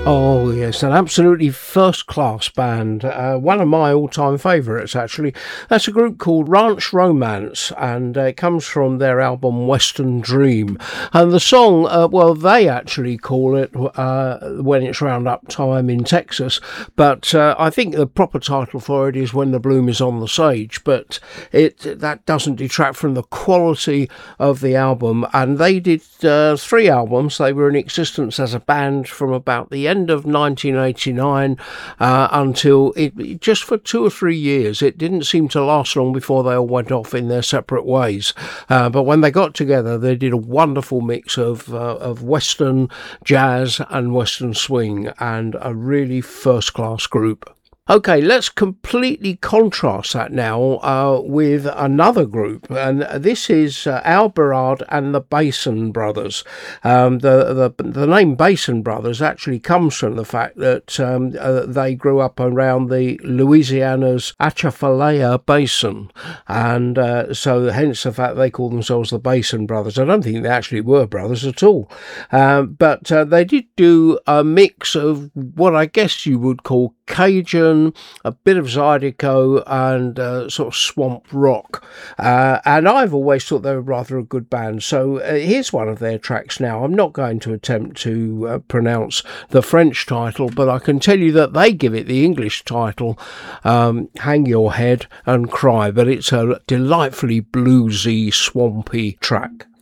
Oh, yes, an absolutely first-class band. One of my all-time favourites, actually. That's a group called Ranch Romance, and it comes from their album Western Dream. And the song, well, they actually call it When It's Roundup Time in Texas, but I think the proper title for it is When the Bloom Is on the Sage, but that doesn't detract from the quality of the album. And they did 3 albums. They were in existence as a band from about the end of 1989 until it just for 2 or 3 years. It didn't seem to last long before they all went off in their separate ways. But when they got together, they did a wonderful mix of Western jazz and Western swing, and a really first-class group. Okay, let's completely contrast that now with another group, and this is Al Barrard and the Basin Brothers. The name Basin Brothers actually comes from the fact that they grew up around the Louisiana's Atchafalaya Basin, and so hence the fact they call themselves the Basin Brothers. I don't think they actually were brothers at all, but they did do a mix of what I guess you would call Cajun, a bit of Zydeco, and sort of swamp rock. And I've always thought they were rather a good band. So here's one of their tracks now. I'm not going to attempt to pronounce the French title, but I can tell you that they give it the English title, Hang Your Head and Cry. But it's a delightfully bluesy, swampy track.